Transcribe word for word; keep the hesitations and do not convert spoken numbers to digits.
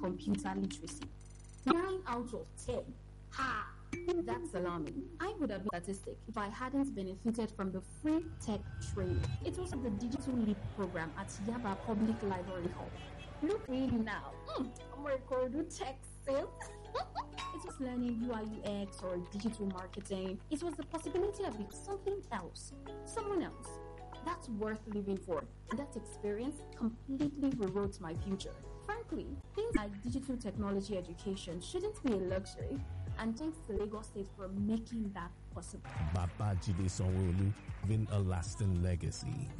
computer literacy. Nine out of ten. Ha! That's alarming. I would have been statistic if I hadn't benefited from the free tech training. It was the Digital Leap program at Yaba Public Library Hall. Look at me now. Mm, I'm recording tech sales. It was learning U I U X or digital marketing. It was the possibility of something else, someone else. That's worth living for. And that experience completely rewrote my future. Frankly, things like digital technology education shouldn't be a luxury. And thanks to Lagos State for making that possible. Babajide Sanwo-Olu, leaving a lasting legacy.